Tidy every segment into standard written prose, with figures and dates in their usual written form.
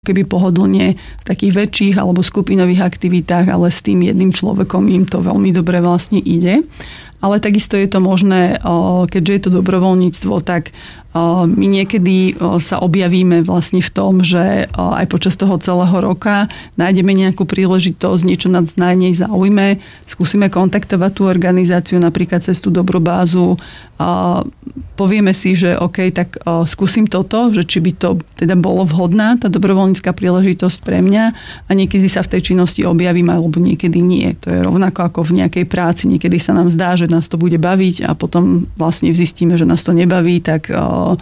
keby pohodlne v takých väčších alebo skupinových aktivitách, ale s tým jedným človekom im to veľmi dobre vlastne ide. Ale takisto je to možné, keďže je to dobrovoľníctvo, tak my niekedy sa objavíme vlastne v tom, že aj počas toho celého roka nájdeme nejakú príležitosť, niečo nás na nej zaujme, skúsime kontaktovať tú organizáciu napríklad cez tú Dobrobázu, povieme si, že OK, tak skúsim toto, že či by to teda bolo vhodná tá dobrovoľnícka príležitosť pre mňa a niekedy sa v tej činnosti objavím alebo niekedy nie. To je rovnako ako v nejakej práci. Niekedy sa nám zdá, že nás to bude baviť a potom vlastne zistíme, že nás to nebaví, tak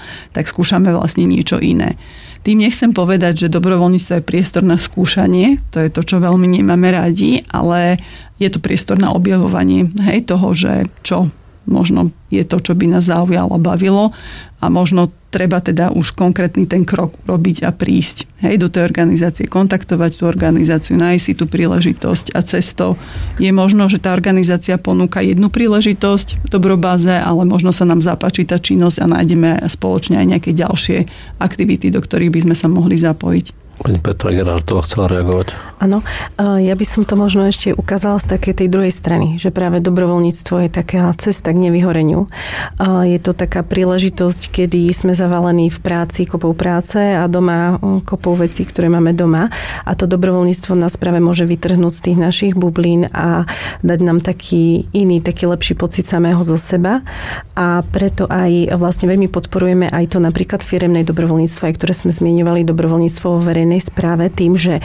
skúšame vlastne niečo iné. Tým nechcem povedať, že dobrovoľníctvo je priestor na skúšanie, to je to, čo veľmi nemáme radi, ale je to priestor na objavovanie toho, že čo možno je to, čo by nás zaujalo, bavilo a možno treba teda už konkrétny ten krok urobiť a prísť do tej organizácie, kontaktovať tú organizáciu, nájsť si tú príležitosť a cez to je možno, že tá organizácia ponúka jednu príležitosť v Dobrobáze, ale možno sa nám zapáči tá činnosť a nájdeme spoločne aj nejaké ďalšie aktivity, do ktorých by sme sa mohli zapojiť. Pani Petra Gerhartová chcela reagovať. Áno, ja by som to možno ešte ukázala z takej tej druhej strany, že práve dobrovoľníctvo je taká cesta k nevyhoreniu. Je to taká príležitosť, kedy sme zavalení v práci kopou práce a doma kopou vecí, ktoré máme doma. A to dobrovoľníctvo nás práve môže vytrhnúť z tých našich bublín a dať nám taký iný, taký lepší pocit samého zo seba. A preto aj vlastne veľmi podporujeme aj to napríklad firemné dobrovoľníctvo, aj ktoré sme zmieňovali, dobrovoľníctvo vo verejnej správe, tým, že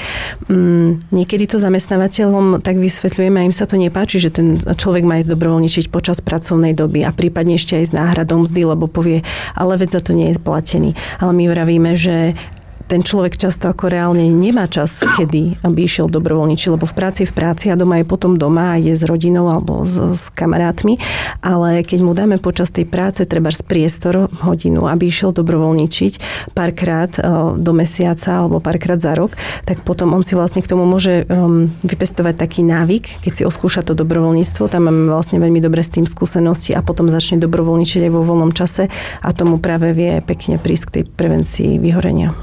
niekedy to zamestnávateľom tak vysvetľujeme a im sa to nepáči, že ten človek má ísť dobrovoľničiť počas pracovnej doby a prípadne ešte aj s náhradou mzdy, lebo povie, ale veď za to nie je platený. Ale my vravíme, že ten človek často ako reálne nemá čas, kedy by išiel dobrovoľničiť, lebo v práci a doma je potom doma a je s rodinou alebo s kamarátmi, ale keď mu dáme počas tej práce trebárs priestor hodinu, aby išiel dobrovoľničiť párkrát do mesiaca alebo párkrát za rok, tak potom on si vlastne k tomu môže vypestovať taký návyk, keď si oskúša to dobrovoľníctvo, tam máme vlastne veľmi dobre s tým skúsenosti a potom začne dobrovoľničiť aj vo voľnom čase a tomu práve vie pekne prísť k tej prevencii vyhorenia.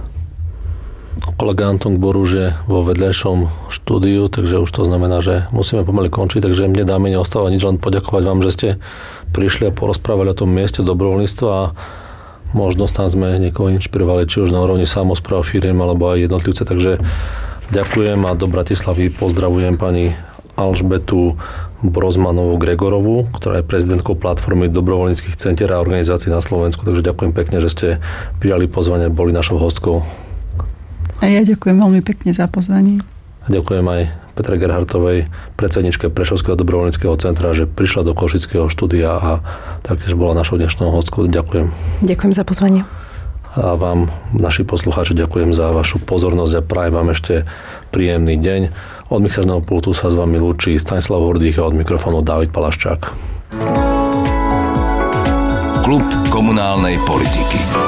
Kolega Anton Gbor už je vo vedľajšom štúdiu, takže už to znamená, že musíme pomaly končiť, takže mne dáme neostáva nič, len poďakovať vám, že ste prišli a porozprávali o tom mieste dobrovoľníctva a možno tam sme niekoho inšpirovali, či už na úrovni samospráv, firiem alebo aj jednotlivce, takže ďakujem a do Bratislavy pozdravujem pani Alžbetu Brozmanovú Gregorovú, ktorá je prezidentkou platformy dobrovoľníckych centier a organizácií na Slovensku, takže ďakujem pekne, že ste prijali pozvanie, boli našou hostkou. A ja ďakujem veľmi pekne za pozvanie. Ďakujem aj Petre Gerhartovej, predsedničke Prešovského dobrovoľníckeho centra, že prišla do Košického štúdia a taktiež bola našou dnešnou hostkou. Ďakujem. Ďakujem za pozvanie. A vám, naši poslucháči, ďakujem za vašu pozornosť a prajem vám ešte príjemný deň. Od mixážneho pultu sa s vami lúči Stanislav Hurdých a od mikrofónu Dávid Palaščák. Klub komunálnej politiky.